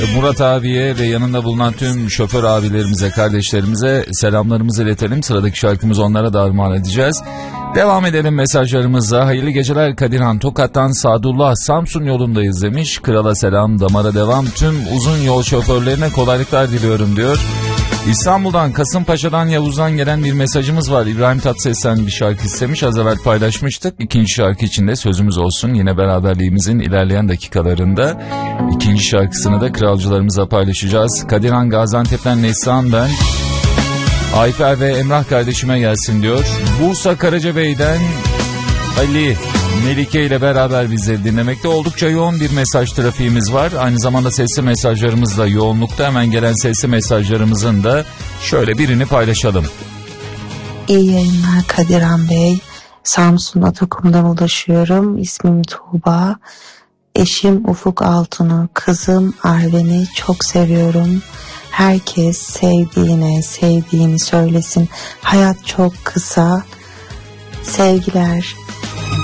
Murat abiye ve yanında bulunan tüm şoför abilerimize, kardeşlerimize selamlarımızı iletelim. Sıradaki şarkımızı onlara da armağan edeceğiz. Devam edelim mesajlarımıza. Hayırlı geceler Kadirhan. Tokat'tan Sadullah, Samsun yolundayız demiş. Krala selam, damara devam. Tüm uzun yol şoförlerine kolaylıklar diliyorum diyor. İstanbul'dan, Kasımpaşa'dan, Yavuz'dan gelen bir mesajımız var. İbrahim Tatlıses'ten bir şarkı istemiş. Az evvel paylaşmıştık. İkinci şarkı için de sözümüz olsun. Yine beraberliğimizin ilerleyen dakikalarında ikinci şarkısını da kralcılarımıza paylaşacağız. Kadirhan, Gaziantep'ten Neslihan ben. Ayfer ve Emrah kardeşime gelsin diyor. Bursa Karacabey'den Ali, Melike ile beraber bizleri dinlemekte. Oldukça yoğun bir mesaj trafiğimiz var. Aynı zamanda sesli mesajlarımız da yoğunlukta. Hemen gelen sesli mesajlarımızın da şöyle birini paylaşalım. İyi yayınlar Kadirhan Bey. Samsun Atakum'dan ulaşıyorum. İsmim Tuğba. Eşim Ufuk Altun'u, kızım Arven'i çok seviyorum. Herkes sevdiğini söylesin. Hayat çok kısa. Sevgiler.